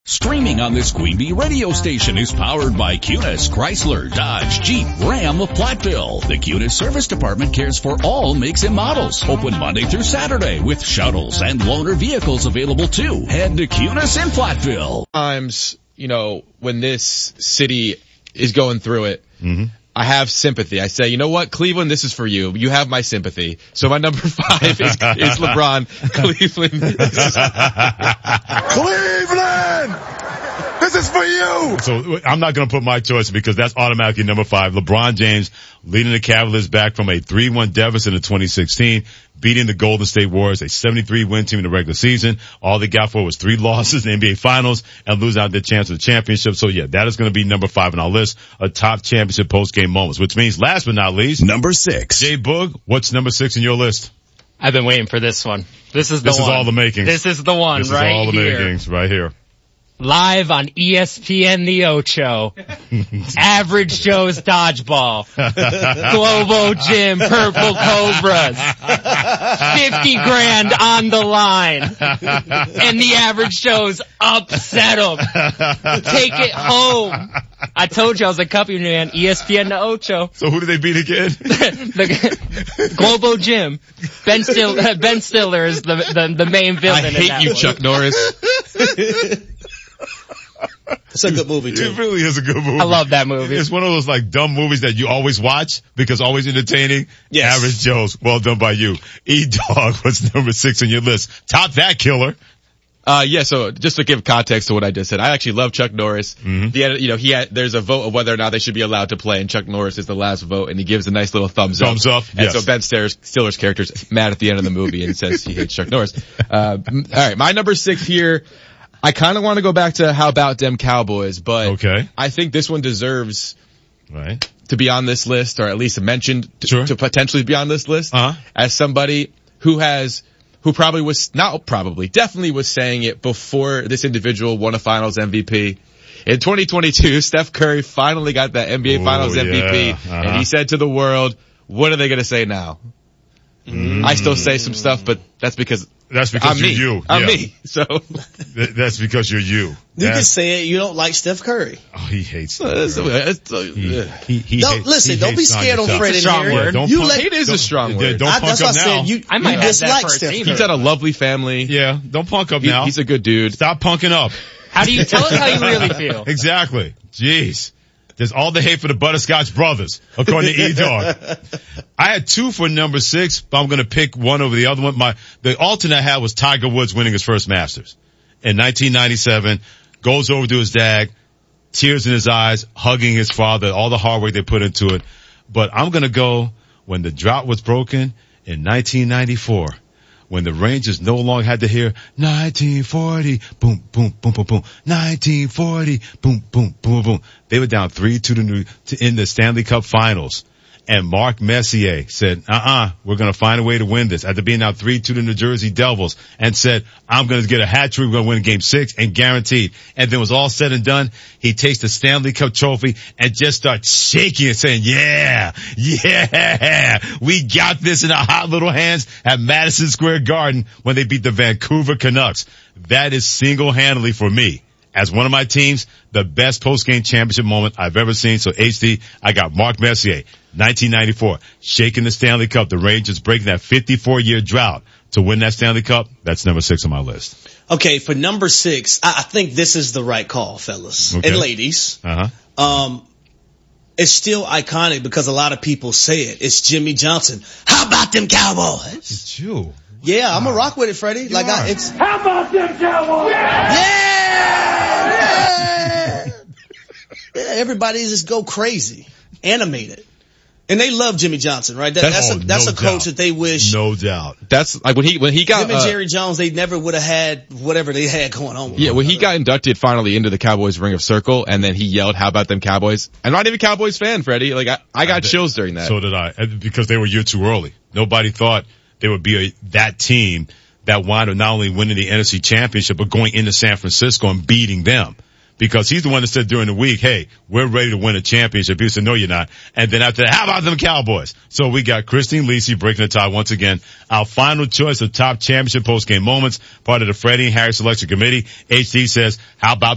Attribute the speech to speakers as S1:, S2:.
S1: Streaming on this Queen Bee radio station is powered by Cunis, Chrysler, Dodge, Jeep, Ram of Platteville. The Cunis Service Department cares for all makes and models. Open Monday through Saturday with shuttles and loaner vehicles available too. Head to Cunis in Platteville.
S2: Times, when this city is going through it, I have sympathy. I say, you know what, Cleveland, this is for you. You have my sympathy. So my number 5 is LeBron. Cleveland.
S3: Cleveland! This is for you! So I'm not going to put my choice because that's automatically number 5. LeBron James leading the Cavaliers back from a 3-1 deficit in 2016, beating the Golden State Warriors, a 73-win team in the regular season. All they got for was 3 losses in the NBA Finals and losing out their chance of the championship. So yeah, that is going to be number 5 on our list of top championship post-game moments, which means last but not least,
S1: number 6.
S3: Jay Boog, what's number 6 in your list?
S4: I've been waiting for this one. This is
S3: all the makings.
S4: This is the one
S3: this
S4: right here.
S3: This is all the makings right here.
S4: Live on ESPN The Ocho. Average Joe's Dodgeball. Globo Gym, Purple Cobras. 50 grand on the line. And the Average Joe's upset him. Take it home. I told you I was a company man. ESPN The Ocho.
S3: So who did they beat again?
S4: the Globo Gym. Ben Stiller is the main villain.
S2: I hate you, Chuck Norris.
S5: It's a good movie, too.
S3: It really is a good movie.
S4: I love that movie.
S3: It's one of those dumb movies that you always watch because always entertaining.
S5: Yes.
S3: Average Joe's. Well done by you. E-Dog, what's number 6 on your list? Top that killer.
S2: So just to give context to what I just said, I actually love Chuck Norris. There's a vote of whether or not they should be allowed to play, and Chuck Norris is the last vote, and he gives a nice little thumbs up. And
S3: yes.
S2: so Ben Stiller's character's mad at the end of the movie and says he hates Chuck Norris. All right, my number 6 here. I kind of want to go back to How About Them Cowboys, but
S3: okay.
S2: I think this one deserves to be on this list, or at least mentioned to potentially be on this list as somebody who definitely was saying it before this individual won a Finals MVP. In 2022, Steph Curry finally got that NBA Finals MVP, and he said to the world, what are they going to say now? I still say some stuff, but that's because I'm
S3: you're you.
S2: I'm me. So
S3: that's because you're you.
S5: You can say it. You don't like Steph Curry.
S3: Oh, he hates Steph
S5: Curry. Don't be scared on Fred and Harry.
S2: It is a strong word.
S3: Don't punk up now.
S5: I might dislike Steph Curry.
S2: He's got a lovely family.
S3: Yeah, don't punk up now.
S2: He's a good dude.
S3: Stop punking up.
S4: How do you tell us how you really feel?
S3: Exactly. Jeez. There's all the hate for the Butterscotch Brothers, according to E-Dog. I had 2 for number 6, but I'm going to pick one over the other one. The alternate I had was Tiger Woods winning his first Masters in 1997. Goes over to his dad, tears in his eyes, hugging his father, all the hard work they put into it. But I'm going to go when the drought was broken in 1994. When the Rangers no longer had to hear 1940, boom, boom, boom, boom, boom, 1940, boom, boom, boom, boom. They were down 3-2 in the Stanley Cup Finals. And Mark Messier said, we're going to find a way to win this. After being down 3-2 to the New Jersey Devils, and said, I'm going to get a hat trick. We're going to win game 6 and guaranteed. And then it was all said and done. He takes the Stanley Cup trophy and just starts shaking it, saying, yeah, we got this in our hot little hands at Madison Square Garden when they beat the Vancouver Canucks. That is single-handedly for me, as one of my teams, the best post-game championship moment I've ever seen. So HD, I got Mark Messier, 1994, shaking the Stanley Cup. The Rangers breaking that 54-year drought to win that Stanley Cup. That's number 6 on my list.
S5: Okay, for number 6, I think this is the right call, fellas and ladies. It's still iconic because a lot of people say it. It's Jimmy Johnson. How about them Cowboys?
S3: It's you.
S5: Yeah, I'm gonna rock with it, Freddie.
S6: How about them Cowboys?
S5: Yeah! Everybody just go crazy. Animated. And they love Jimmy Johnson, right? That's a coach that they wish.
S3: No doubt.
S2: That's like when he got
S5: him and Jerry Jones, they never would have had whatever they had going on.
S2: When he got inducted finally into the Cowboys Ring of Circle, and then he yelled, "How about them Cowboys?" I'm not even a Cowboys fan, Freddie. Like I got chills during that.
S3: So did I, because they were a year too early. Nobody thought they would be that team that wound up not only winning the NFC Championship but going into San Francisco and beating them. Because he's the one that said during the week, hey, we're ready to win a championship. People said, no, you're not. And then after that, how about them Cowboys? So we got Christine Lisi breaking the tie once again. Our final choice of top championship post-game moments, part of the Freddie and Harry Selection Committee. HD says, how about